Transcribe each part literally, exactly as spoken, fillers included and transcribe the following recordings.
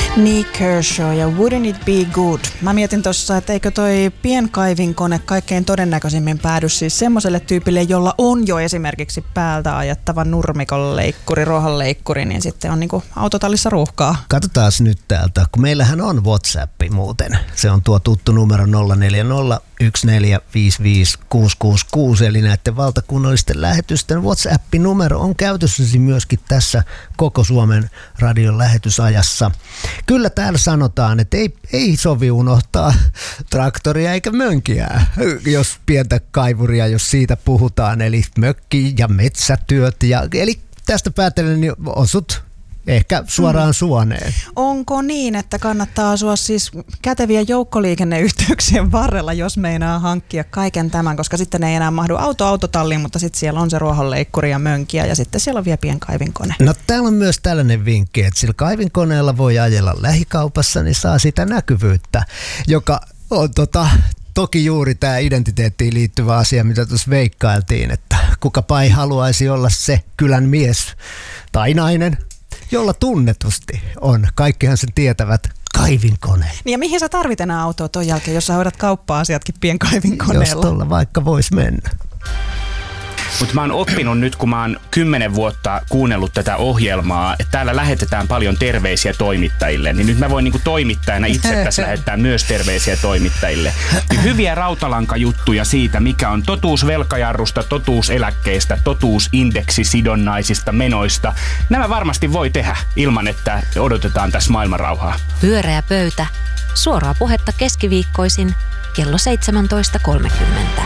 Nick Kershaw ja Wouldn't It Be Good. Mä mietin tossa, että eikö toi pienkaivinkone kaikkein todennäköisimmin päädy siis semmoiselle tyypille, jolla on jo esimerkiksi päältä ajettava nurmikon leikkuri, ruohonleikkuri, niin sitten on niinku autotallissa ruuhkaa. Katsotaan nyt täältä, kun meillähän on WhatsApp muuten. Se on tuo tuttu numero nolla neljä nolla yksi neljä viisi viisi kuusi kuusi kuusi, eli näiden valtakunnallisten lähetysten WhatsApp-numero on käytössäsi myöskin tässä koko Suomen radion lähetysajassa. Kyllä täällä sanotaan, että ei, ei sovi unohtaa traktoria eikä mönkiä, jos pientä kaivuria, jos siitä puhutaan, eli mökki- ja metsätyöt. Ja, eli tästä päätellen niin osut ehkä suoraan suoneen. Onko niin, että kannattaa asua siis käteviä joukkoliikenneyhteyksien varrella, jos meinaa hankkia kaiken tämän, koska sitten ei enää mahdu auto autotalliin, mutta sitten siellä on se ruohonleikkuri ja mönkiä ja sitten siellä on vielä pienkaivinkone. No täällä on myös tällainen vinkki, että sillä kaivinkoneella voi ajella lähikaupassa, niin saa sitä näkyvyyttä, joka on tota... Toki juuri tämä identiteettiin liittyvä asia, mitä tuossa veikkailtiin, että kukapa ei haluaisi olla se kylän mies tai nainen, jolla tunnetusti on, kaikkihan sen tietävät, kaivinkone. Niin ja mihin sä tarvit enää autoa ton jälkeen, jos sä hoidat kauppa-asiatkin pienkaivinkoneella? Jos tuolla vaikka vois mennä. Mutta mä oon oppinut nyt, kun mä oon kymmenen vuotta kuunnellut tätä ohjelmaa, että täällä lähetetään paljon terveisiä toimittajille, niin nyt mä voin niinku toimittajana itse tässä lähettää myös terveisiä toimittajille. Niin hyviä rautalankajuttuja siitä, mikä on totuus velkajarrusta, totuus eläkkeistä, totuus indeksisidonnaisista menoista. Nämä varmasti voi tehdä ilman, että odotetaan tässä maailmanrauhaa. Pyöreä pöytä. Suoraa puhetta keskiviikkoisin kello seitsemäntoista kolmekymmentä.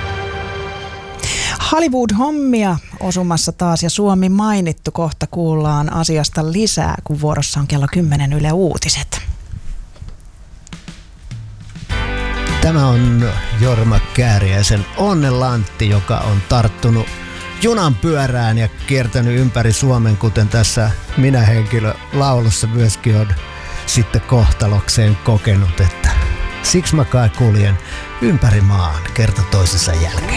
Hollywood-hommia osumassa taas ja Suomi mainittu, kohta kuullaan asiasta lisää, kun vuorossa on kello kymmenen Yle Uutiset. Tämä on Jorma Kääriäisen Onnenlantti, joka on tarttunut junan pyörään ja kiertänyt ympäri Suomen, kuten tässä minä henkilö laulussa myöskin on sitten kohtalokseen kokenut, että siksi mä kai kuljen ympäri maan kerta toisensa jälkeen.